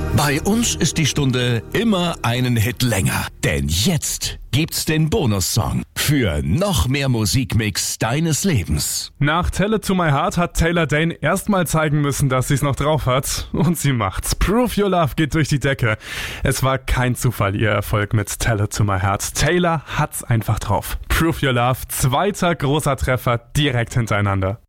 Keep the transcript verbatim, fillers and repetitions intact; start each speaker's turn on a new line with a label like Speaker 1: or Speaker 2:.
Speaker 1: Bei uns ist die Stunde immer einen Hit länger. Denn jetzt gibt's den Bonussong für noch mehr Musikmix deines Lebens.
Speaker 2: Nach Tell It To My Heart hat Taylor Dayne erstmal zeigen müssen, dass sie's noch drauf hat. Und sie macht's. Prove Your Love geht durch die Decke. Es war kein Zufall, ihr Erfolg mit Tell It To My Heart. Taylor hat's einfach drauf. Prove Your Love, zweiter großer Treffer direkt hintereinander.